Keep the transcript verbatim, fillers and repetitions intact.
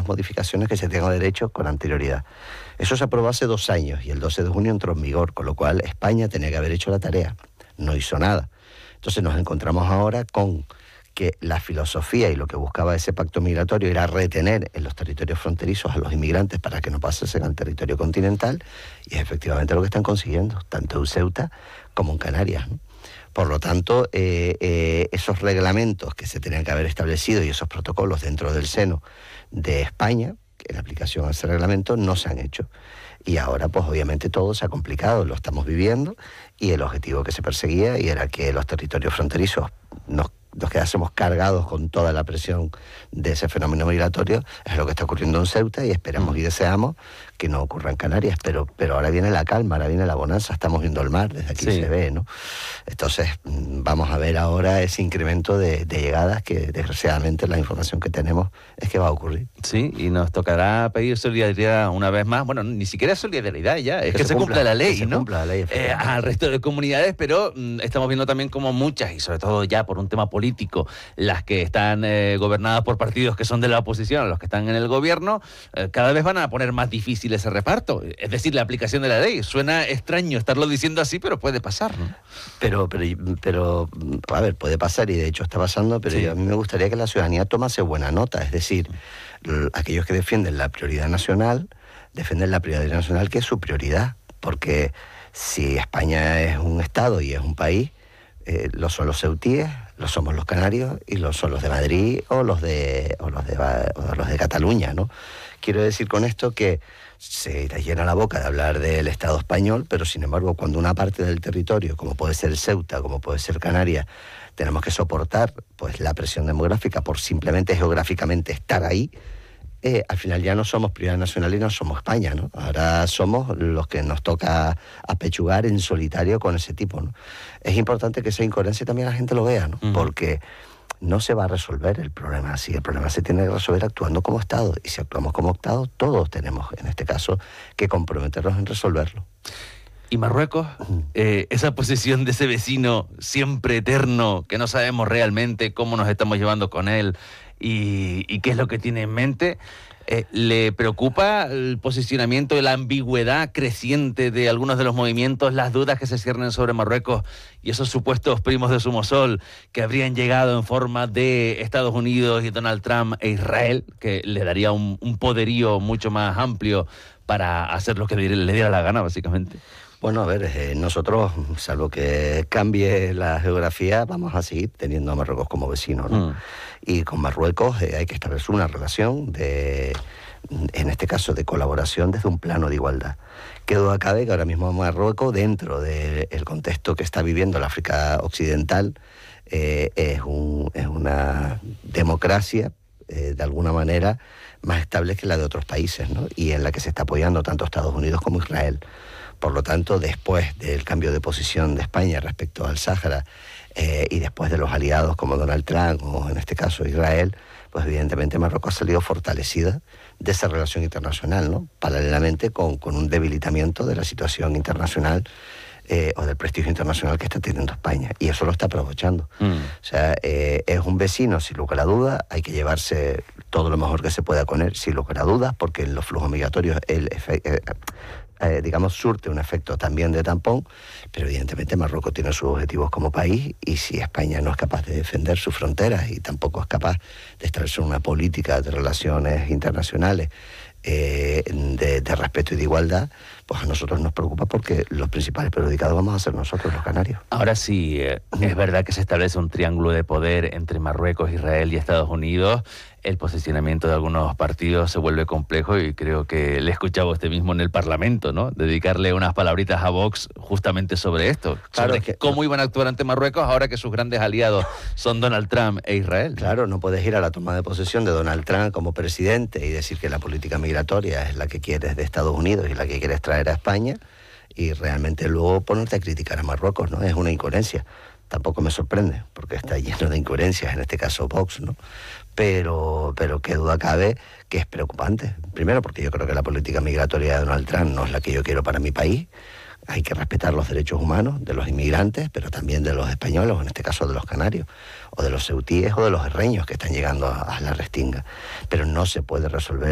las modificaciones que se tengan derecho con anterioridad. Eso se aprobó hace dos años y el doce de junio entró en vigor, con lo cual España tenía que haber hecho la tarea. No hizo nada. Entonces nos encontramos ahora con que la filosofía y lo que buscaba ese pacto migratorio era retener en los territorios fronterizos a los inmigrantes para que no pasasen al territorio continental, y es efectivamente lo que están consiguiendo, tanto en Ceuta como en Canarias, ¿no? Por lo tanto, eh, eh, esos reglamentos que se tenían que haber establecido y esos protocolos dentro del seno de España, en aplicación a ese reglamento, no se han hecho. Y ahora, pues obviamente todo se ha complicado, lo estamos viviendo, y el objetivo que se perseguía y era que los territorios fronterizos nos, nos quedásemos cargados con toda la presión de ese fenómeno migratorio, es lo que está ocurriendo en Ceuta, y esperamos y deseamos que no ocurra en Canarias, pero, pero ahora viene la calma, ahora viene la bonanza, estamos viendo el mar, desde aquí sí se ve, ¿no? Entonces vamos a ver ahora ese incremento de, de llegadas que desgraciadamente la información que tenemos es que va a ocurrir. Sí, y nos tocará pedir solidaridad una vez más, bueno, ni siquiera solidaridad ya, es que, que se, se cumpla, cumpla la ley, que ¿no? Se cumpla la ley, eh, al resto de comunidades, pero mm, estamos viendo también como muchas, y sobre todo ya por un tema político, las que están eh, gobernadas por partidos que son de la oposición, los que están en el gobierno, eh, cada vez van a poner más difícil ese reparto, es decir, la aplicación de la ley. Suena extraño estarlo diciendo así, pero puede pasar, ¿no? Pero, pero, pero a ver, puede pasar, y de hecho está pasando, pero sí. yo, a mí me gustaría que la ciudadanía tomase buena nota, es decir, aquellos que defienden la prioridad nacional, defienden la prioridad nacional, que es su prioridad, porque si España es un Estado y es un país, eh, lo son los ceutíes, lo somos los canarios, y lo son los de Madrid o los de, o los de, o los de Cataluña, ¿no? Quiero decir con esto que se te llena la boca de hablar del Estado español, pero sin embargo cuando una parte del territorio, como puede ser Ceuta, como puede ser Canarias, tenemos que soportar pues la presión demográfica por simplemente geográficamente estar ahí, eh, al final ya no somos prioridad nacional y no somos España, ¿no? Ahora somos los que nos toca apechugar en solitario con ese tipo, ¿no? Es importante que esa incoherencia también la gente lo vea, ¿no? Uh-huh. Porque no se va a resolver el problema así. El problema se tiene que resolver actuando como Estado. Y si actuamos como Estado, todos tenemos, en este caso, que comprometernos en resolverlo. ¿Y Marruecos? Eh, esa posición de ese vecino siempre eterno, que no sabemos realmente cómo nos estamos llevando con él y, y qué es lo que tiene en mente, eh, ¿le preocupa el posicionamiento y la ambigüedad creciente de algunos de los movimientos, las dudas que se ciernen sobre Marruecos y esos supuestos primos de Somosol que habrían llegado en forma de Estados Unidos y Donald Trump e Israel, que le daría un, un poderío mucho más amplio para hacer lo que le diera la gana, básicamente? Bueno, a ver, eh, nosotros, salvo que cambie la geografía, vamos a seguir teniendo a Marruecos como vecino, ¿no? Mm. Y con Marruecos eh, hay que establecer una relación de, en este caso, de colaboración desde un plano de igualdad. Qué duda cabe que ahora mismo Marruecos, dentro del contexto que está viviendo el África Occidental, eh, es, un, es una democracia, eh, de alguna manera, más estable que la de otros países, ¿no? Y en la que se está apoyando tanto Estados Unidos como Israel. Por lo tanto, después del cambio de posición de España respecto al Sáhara, eh, y después de los aliados como Donald Trump o en este caso Israel, pues evidentemente Marruecos ha salido fortalecida de esa relación internacional, ¿no? Paralelamente con, con un debilitamiento de la situación internacional eh, o del prestigio internacional que está teniendo España, y eso lo está aprovechando. Mm. O sea, eh, es un vecino, sin lugar a dudas, hay que llevarse todo lo mejor que se pueda con él, sin lugar a dudas, porque en los flujos migratorios el efecto... Eh, Eh, digamos, surte un efecto también de tampón, pero evidentemente Marruecos tiene sus objetivos como país, y si España no es capaz de defender sus fronteras y tampoco es capaz de establecer una política de relaciones internacionales eh, de, de respeto y de igualdad, pues a nosotros nos preocupa, porque los principales perjudicados vamos a ser nosotros, los canarios. Ahora sí, eh, es verdad que se establece un triángulo de poder entre Marruecos, Israel y Estados Unidos. El posicionamiento de algunos partidos se vuelve complejo, y creo que le escuchaba usted mismo en el Parlamento, ¿no? Dedicarle unas palabritas a Vox justamente sobre esto, claro, sobre que, cómo iban a actuar ante Marruecos ahora que sus grandes aliados son Donald Trump e Israel. Claro, no puedes ir a la toma de posesión de Donald Trump como presidente y decir que la política migratoria es la que quieres de Estados Unidos y la que quieres traer a España, y realmente luego ponerte a criticar a Marruecos, ¿no? Es una incoherencia. Tampoco me sorprende, porque está lleno de incoherencias, en este caso Vox, ¿no? Pero, pero qué duda cabe que es preocupante. Primero, porque yo creo que la política migratoria de Donald Trump no es la que yo quiero para mi país. Hay que respetar los derechos humanos de los inmigrantes, pero también de los españoles, en este caso de los canarios, o de los ceutíes o de los herreños que están llegando a, a la Restinga. Pero no se puede resolver